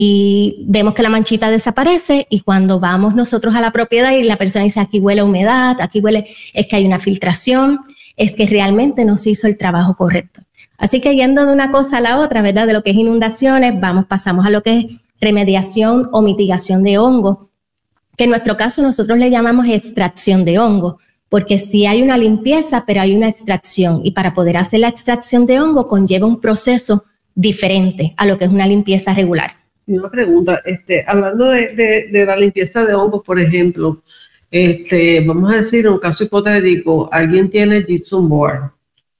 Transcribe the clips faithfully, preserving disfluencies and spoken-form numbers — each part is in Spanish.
y vemos que la manchita desaparece y cuando vamos nosotros a la propiedad y la persona dice aquí huele a humedad, aquí huele, es que hay una filtración, es que realmente no se hizo el trabajo correcto. Así que yendo de una cosa a la otra, ¿verdad? De lo que es inundaciones, vamos, pasamos a lo que es remediación o mitigación de hongo, que en nuestro caso nosotros le llamamos extracción de hongo, porque sí hay una limpieza, pero hay una extracción, y para poder hacer la extracción de hongo conlleva un proceso diferente a lo que es una limpieza regular. Una pregunta, este, hablando de, de, de la limpieza de hongos, por ejemplo, este, vamos a decir, en un caso hipotético, alguien tiene gypsum board.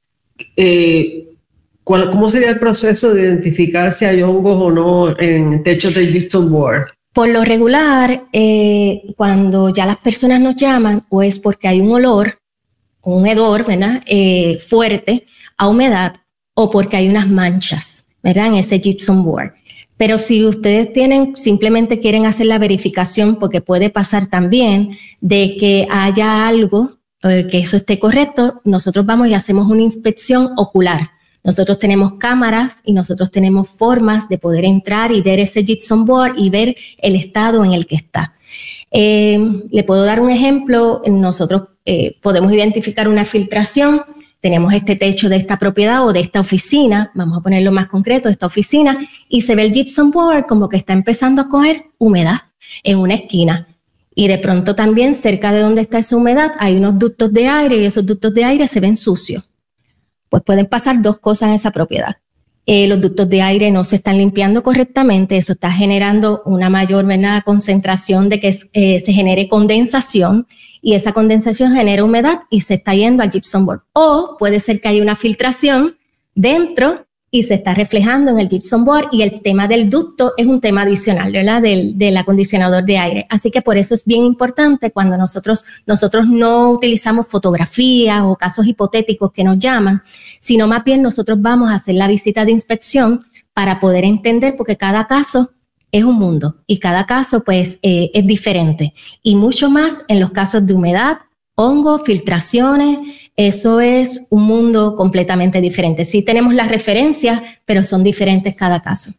Eh, ¿cuál, ¿Cómo sería el proceso de identificar si hay hongos o no en techos de gypsum board? Por lo regular, eh, cuando ya las personas nos llaman, o es porque hay un olor, un hedor, ¿verdad? Eh, fuerte a humedad, o porque hay unas manchas, ¿verdad? En ese gypsum board. Pero si ustedes tienen, simplemente quieren hacer la verificación, porque puede pasar también de que haya algo, eh, que eso esté correcto, nosotros vamos y hacemos una inspección ocular. Nosotros tenemos cámaras y nosotros tenemos formas de poder entrar y ver ese gypsum board y ver el estado en el que está. Eh, le puedo dar un ejemplo. Nosotros eh, podemos identificar una filtración. Tenemos este techo de esta propiedad o de esta oficina, vamos a ponerlo más concreto, esta oficina, y se ve el gypsum board como que está empezando a coger humedad en una esquina. Y de pronto también cerca de donde está esa humedad hay unos ductos de aire y esos ductos de aire se ven sucios. Pues pueden pasar dos cosas en esa propiedad. Eh, los ductos de aire no se están limpiando correctamente, eso está generando una mayor, ¿verdad?, concentración de que eh, se genere condensación, y esa condensación genera humedad y se está yendo al gypsum board. O puede ser que haya una filtración dentro y se está reflejando en el gypsum board, y el tema del ducto es un tema adicional, ¿verdad?, del, del acondicionador de aire. Así que por eso es bien importante cuando nosotros, nosotros no utilizamos fotografías o casos hipotéticos que nos llaman, sino más bien nosotros vamos a hacer la visita de inspección para poder entender, porque cada caso es un mundo y cada caso pues eh, es diferente, y mucho más en los casos de humedad, hongos, filtraciones. Eso es un mundo completamente diferente. Sí tenemos las referencias, pero son diferentes cada caso.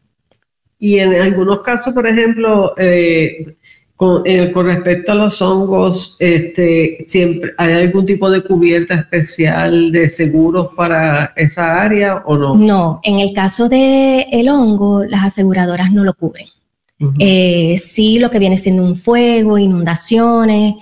Y en algunos casos, por ejemplo, eh, con, eh, con respecto a los hongos, este, siempre ¿hay algún tipo de cubierta especial de seguros para esa área o no? No, en el caso del hongo, las aseguradoras no lo cubren. Uh-huh. eh, sí, lo que viene siendo un fuego, inundaciones,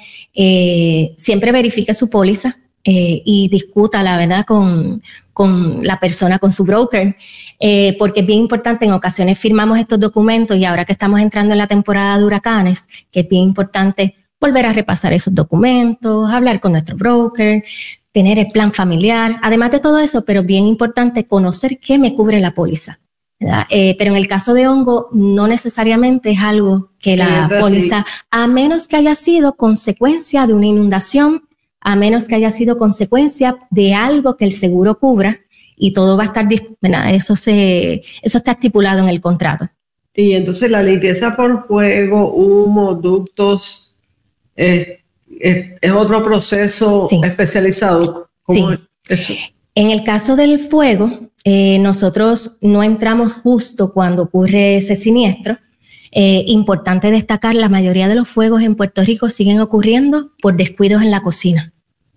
eh, siempre verifique su póliza. Eh, y discuta la verdad con, con la persona, con su broker, eh, porque es bien importante. En ocasiones firmamos estos documentos y ahora que estamos entrando en la temporada de huracanes, que es bien importante volver a repasar esos documentos, hablar con nuestro broker, tener el plan familiar, además de todo eso, pero bien importante conocer qué me cubre la póliza, ¿verdad? Eh, pero en el caso de hongo no necesariamente es algo que la Entonces, póliza, sí. a menos que haya sido consecuencia de una inundación, a menos que haya sido consecuencia de algo que el seguro cubra, y todo va a estar, bueno, eso, se, eso está estipulado en el contrato. Y entonces la limpieza por fuego, humo, ductos, eh, es, es otro proceso sí. especializado. ¿Cómo sí. es eso? En el caso del fuego, eh, nosotros no entramos justo cuando ocurre ese siniestro. Eh, importante destacar, la mayoría de los fuegos en Puerto Rico siguen ocurriendo por descuidos en la cocina.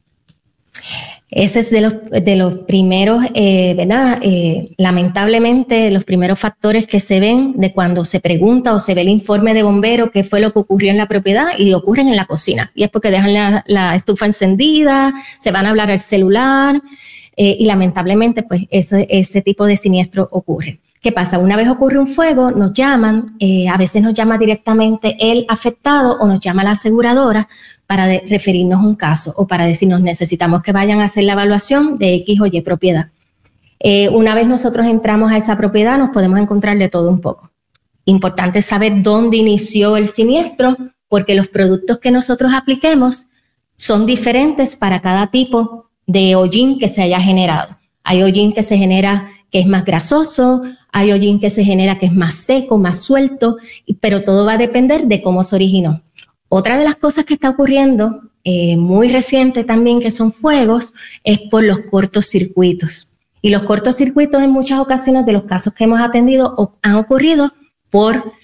Ese es de los, de los primeros, eh, ¿verdad? Eh, lamentablemente, los primeros factores que se ven de cuando se pregunta o se ve el informe de bombero qué fue lo que ocurrió en la propiedad, y ocurren en la cocina. Y es porque dejan la, la estufa encendida, se van a hablar al celular, eh, y lamentablemente, pues, eso, ese tipo de siniestro ocurre. ¿Qué pasa? Una vez ocurre un fuego, nos llaman, eh, a veces nos llama directamente el afectado o nos llama la aseguradora para de, referirnos un caso o para decirnos necesitamos que vayan a hacer la evaluación de X o Y propiedad. Eh, una vez nosotros entramos a esa propiedad, nos podemos encontrar de todo un poco. Importante saber dónde inició el siniestro, porque los productos que nosotros apliquemos son diferentes para cada tipo de hollín que se haya generado. Hay hollín que se genera que es más grasoso, hay hollín que se genera que es más seco, más suelto, pero todo va a depender de cómo se originó. Otra de las cosas que está ocurriendo, eh, muy reciente también, que son fuegos, es por los cortocircuitos. Y los cortocircuitos en muchas ocasiones de los casos que hemos atendido han ocurrido por